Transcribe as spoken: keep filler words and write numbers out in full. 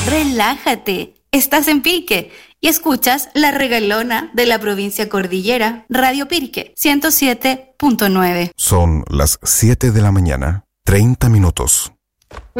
Relájate, estás en Pirque y escuchas La Regalona de la provincia Cordillera, Radio Pirque, ciento siete punto nueve. Son las siete de la mañana, treinta minutos.